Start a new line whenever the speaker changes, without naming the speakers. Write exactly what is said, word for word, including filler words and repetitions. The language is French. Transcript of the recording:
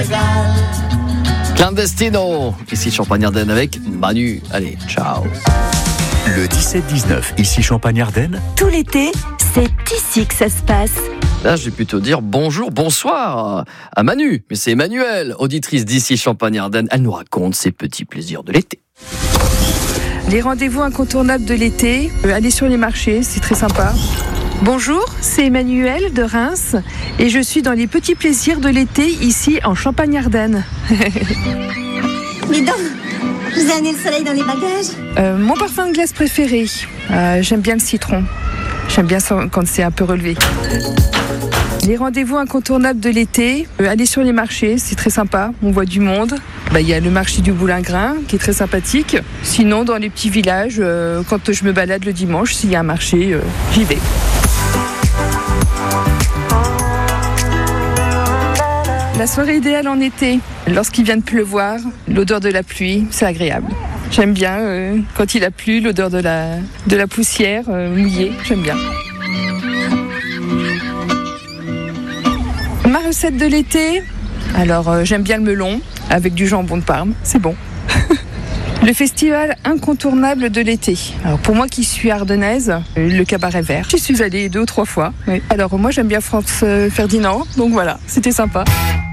Clandestino, ici Champagne-Ardenne avec Manu. Allez, ciao.
Le dix-sept dix-neuf, ici Champagne-Ardenne.
Tout l'été, c'est ici que ça se passe.
Là, je vais plutôt dire bonjour, bonsoir à Manu. Mais c'est Emmanuelle, auditrice d'ici Champagne-Ardenne. Elle nous raconte ses petits plaisirs de l'été.
Les rendez-vous incontournables de l'été, euh, aller sur les marchés, c'est très sympa. Bonjour, c'est Emmanuelle de Reims et je suis dans les petits plaisirs de l'été ici en Champagne-Ardenne.
Dis donc, je vous ai amené le soleil dans les bagages.
Euh, mon parfum de glace préféré, euh, j'aime bien le citron. J'aime bien ça quand c'est un peu relevé. Les rendez-vous incontournables de l'été, euh, aller sur les marchés, c'est très sympa, on voit du monde. Bah, y a le marché du Boulingrin qui est très sympathique. Sinon, dans les petits villages, euh, quand je me balade le dimanche, s'il y a un marché, euh, j'y vais. La soirée idéale en été, lorsqu'il vient de pleuvoir, l'odeur de la pluie, c'est agréable. J'aime bien euh, quand il a plu, l'odeur de la, de la poussière euh, mouillée, j'aime bien. Ma recette de l'été, alors euh, j'aime bien le melon avec du jambon de Parme, c'est bon. Le festival incontournable de l'été. Alors pour moi qui suis ardennaise, le cabaret vert. J'y suis allée deux ou trois fois. Oui. Alors moi j'aime bien Franz Ferdinand, donc voilà, c'était sympa.